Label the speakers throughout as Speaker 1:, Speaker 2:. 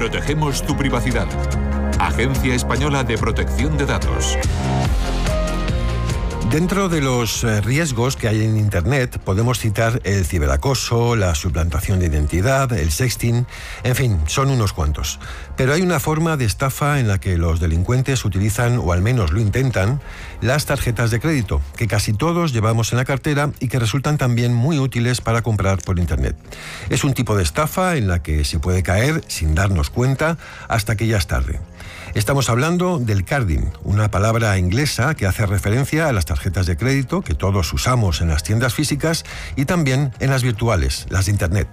Speaker 1: Protegemos tu privacidad. Agencia Española de Protección de Datos.
Speaker 2: Dentro de los riesgos que hay en Internet podemos citar el ciberacoso, la suplantación de identidad, el sexting, en fin, son unos cuantos. Pero hay una forma de estafa en la que los delincuentes utilizan, o al menos lo intentan, las tarjetas de crédito, que casi todos llevamos en la cartera y que resultan también muy útiles para comprar por Internet. Es un tipo de estafa en la que se puede caer sin darnos cuenta hasta que ya es tarde. Estamos hablando del carding, una palabra inglesa que hace referencia a las tarjetas de crédito que todos usamos en las tiendas físicas y también en las virtuales, las de Internet.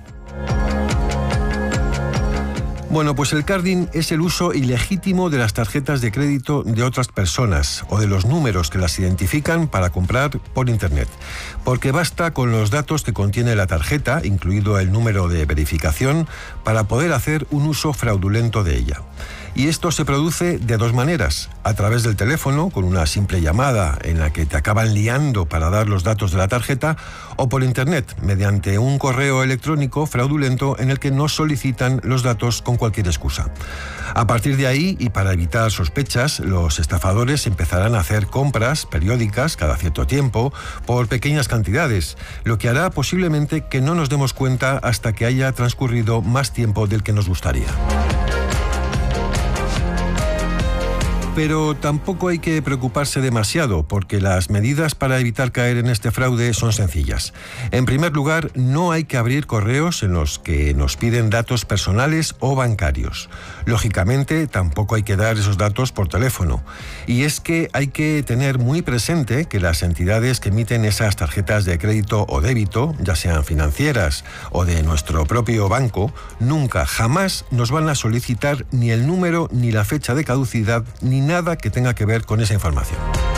Speaker 2: Bueno, pues el carding es el uso ilegítimo de las tarjetas de crédito de otras personas o de los números que las identifican para comprar por Internet. Porque basta con los datos que contiene la tarjeta, incluido el número de verificación, para poder hacer un uso fraudulento de ella. Y esto se produce de dos maneras: a través del teléfono, con una simple llamada en la que te acaban liando para dar los datos de la tarjeta, o por Internet, mediante un correo electrónico fraudulento en el que nos solicitan los datos con cualquier excusa. A partir de ahí, y para evitar sospechas, los estafadores empezarán a hacer compras periódicas cada cierto tiempo por pequeñas cantidades, lo que hará posiblemente que no nos demos cuenta hasta que haya transcurrido más tiempo del que nos gustaría. Pero tampoco hay que preocuparse demasiado, porque las medidas para evitar caer en este fraude son sencillas. En primer lugar, no hay que abrir correos en los que nos piden datos personales o bancarios. Lógicamente, tampoco hay que dar esos datos por teléfono. Y es que hay que tener muy presente que las entidades que emiten esas tarjetas de crédito o débito, ya sean financieras o de nuestro propio banco, nunca, jamás nos van a solicitar ni el número, ni la fecha de caducidad, ni nada que tenga que ver con esa información.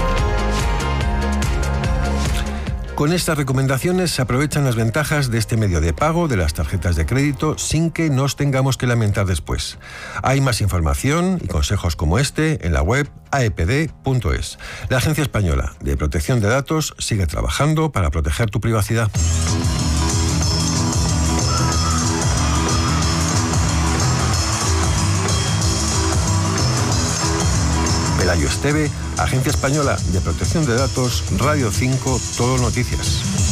Speaker 2: Con estas recomendaciones se aprovechan las ventajas de este medio de pago de las tarjetas de crédito sin que nos tengamos que lamentar después. Hay más información y consejos como este en la web aepd.es. La Agencia Española de Protección de Datos sigue trabajando para proteger tu privacidad. Pelayo Esteve, Agencia Española de Protección de Datos, Radio 5, Todo Noticias.